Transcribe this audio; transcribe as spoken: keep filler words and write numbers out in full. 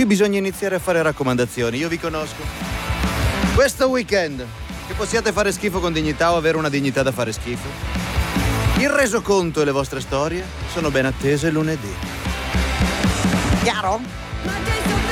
qui bisogna iniziare a fare raccomandazioni, io vi conosco. Questo weekend, che possiate fare schifo con dignità o avere una dignità da fare schifo, il resoconto e le vostre storie sono ben attese lunedì. Chiaro?